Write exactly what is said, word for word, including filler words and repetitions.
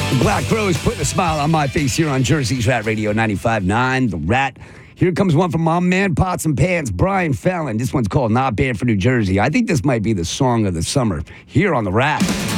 Black Crowes putting a smile on my face here on Jersey's Rat Radio ninety-five point nine, The Rat. Here comes one from my man, Pots and Pans, Brian Fallon. This one's called Not Bad for New Jersey. I think this might be the song of the summer here on The Rat.